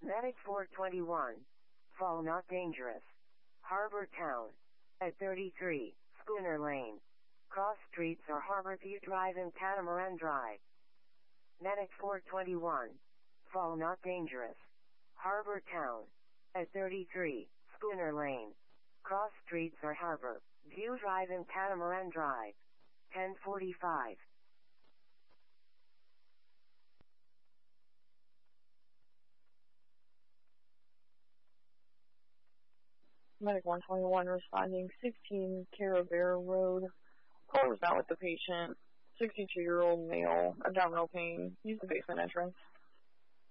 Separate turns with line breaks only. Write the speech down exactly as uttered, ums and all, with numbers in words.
Medic four twenty-one. Fall not dangerous. Harbor Town. At thirty-three, Schooner Lane. Cross streets are Harborview Drive and Catamaran Drive. Medic four twenty-one. Fall not dangerous. Harbor Town. At thirty-three, Schooner Lane. Cross streets are Harbor View Drive and Catamaran Drive. ten forty-five.
Medic one twenty-one responding, sixteen Carabera Road. Caller was not with the patient. sixty-two-year-old male, abdominal pain. Use the basement entrance.